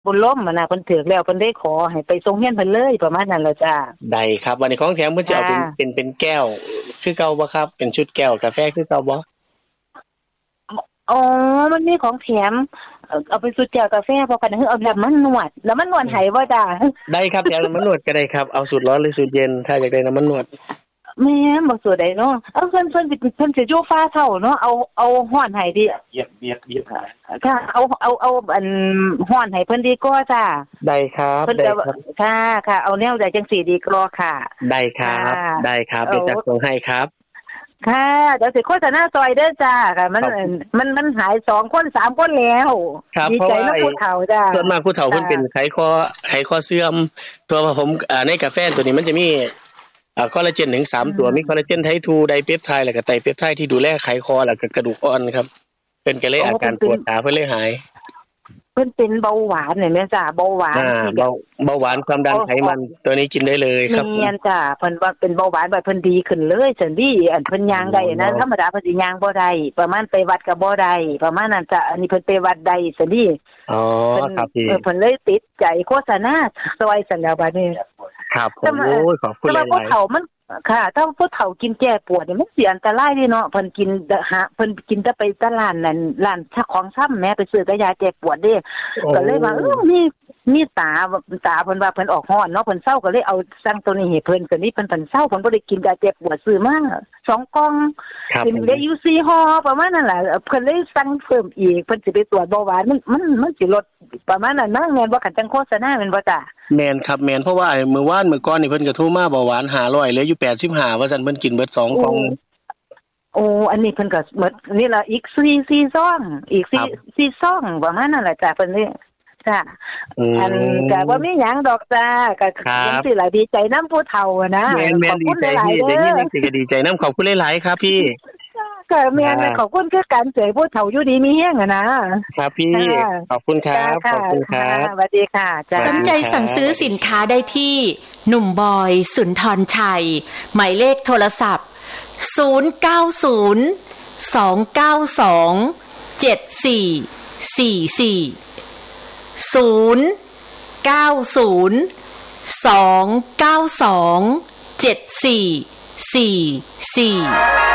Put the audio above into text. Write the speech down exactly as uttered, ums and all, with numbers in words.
บุญล้มอ่ะนะเพิ่นถึกแล้วเพิ่นได้ขอให้ไปส่งเฮียนเพิ่นเลยประมาณนั้นล่ะจ้าได้ครับวันนี้ของแถมเพิ่นจะเอาเป็นเป็นเป็นแก้วคือเก่าบ่ครับเป็นชุดแก้วกาแฟคือเก่าบ่อ๋อมันมีของแถมเอาไปสุดแก้วกาแฟพอกันคือเอาน้ำมันนวดแล้วมันนวดให้บ่จ้าได้ครับแถมน้ำมันนวดก็ได้ครับเอาสูตรร้อนหรือสูตรเย็นถ้าอยากได้น้ำมันนวดแม่บ่สูตรใดเนาะเออเพิ่นเพิ่นเพิ่นสิอยู่ฟ้าเท่าเนาะเอาเอาฮ้อนให้ดิเบียกเบียกเบียกหาค่ะเอาเอาเอาอันฮ้อนให้เพิ่นดีกว่าจ้าได้ครับได้ครับค่ะค่ะเอาแนวใดจังสี่ดีกว่าค่ะได้ครับได้ครับเดี๋ยวจะส่งให้ครับค่ะเดี๋ยวสิโฆษณาซอยเด้อจ้าค่ะมันมันมันหายสองคนสามคนแล้วดีใจนำผู้เฒ่าจ้าส่วนมากผู้เฒ่าเพิ่นเป็นไขข้อไขข้อเสื่อมตัวผมอ่าในกาแฟตัวนี้มันจะมีอ่าคอลลาเจนถึงสามตัวมีคอลลาเจนไทป์สองไดเปปไทด์แล้วก็ไตรเปปไทด์ที่ดูแลไขคอแล้วก็กระดูกอ่อนครับเพิ่นก็เลยอาการปวดตาเพิ่นเลยหายเพิ่นเป็นเบาหวานนี่แม่จ้าเบาหวานที่เบาเบาหวานความดันไขมันตัวนี้กินได้เลยครับแม่นจ้าเพิ่นว่าเป็นเบาหวานบัดเพิ่นดีขึ้นเลยจังซี่อันเพิ่นย่างได้นะธรรมดาเพิ่นสิย่างบ่ได้ประมาณไปวัดก็บ่ได้ประมาณนั้นจ้ะอันนี้เพิ่นไปวัดได้จังซี่อ๋อครับพี่เพิ่นเลยติดใจโฆษณาซอยสันแล้วบัดนี้ครับผมโอ้ยขอบคุณหลายๆแต่ว่าผู้เฒ่ามันค่ะถ้าผู้เฒ่ากินแก้ปวดนี่มันสิอันตรายเด้เนาะเพิ่นกินหาเพิ่นกินแต่ไปตลาดนั่นร้านซักของซ้ำแม่ไปซื้อแต่ยาแก้ปวดเด้ก็เลยว่าเออมีมีตาตาเพิ่นว่าเพิ่นออกฮ้อนเนาะเพิ่นเซาก็เลยเอาสั่งตัวนี้ให้เพิ่นก็นี่เพิ่นเพิ่นเซาเพิ่นบ่ได้กินยาแก้ปวดซื้อมาสองกล่องกินได้อยู่สี่ห่อประมาณนั้นล่ะเพิ่นเลยสั่งเพิ่มอีกเพิ่นสิไปตรวจเบาหวานมันมันมันสิลดประมาณนั้นนะแม่นบ่คันจังโฆษณาแม่นบ่จ้ะแม่นครับแม่นเพราะว่ามื้อวานมื้อก่อนนี่เพิ่นก็โทรมาเบาหวานห้าร้อยเหลืออยู่แปดสิบห้าว่าซั่นเพิ่นกินเบิดสองกล่องโอ้อันนี้เพิ่นก็หมดนี่ล่ะอีกสี่ สี่ซองอีกสี่ สี่ซองประมาณนั้นล่ะจ้ะเพิ่นนี่จ้ะอันก็บ่มีหยังดอกจ้าก็จังซี่ล่ะดีใจนำผู้เฒ่านะขอบคุณหลายๆเด้อได้ยินจังซี่ก็ดีใจนำขอบคุณหลายๆครับพี่ก็แม่นขอบคุณคือการเจอผู้เฒ่าอยู่ดีมีแฮงอ่ะนะครับพี่ขอบคุณครับขอบคุณครับสวัสดีค่ะสนใจสั่งซื้อสินค้าได้ที่หนุ่มบอยสุนทรชัยหมายเลขโทรศัพท์ศูนย์ เก้า ศูนย์ สอง เก้า สอง เจ็ด สี่ สี่ สี่ ศูนย์ เก้า ศูนย์ สอง เก้า สอง เจ็ด สี่ สี่ สี่